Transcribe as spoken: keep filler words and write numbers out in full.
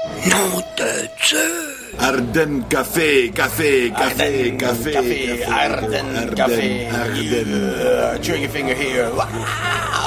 Nom de Dieu! Ardennes Café, café, café, Ardennes café, Café, café, Ardennes Café. Ardennes. Uh, trigger finger here. Wow.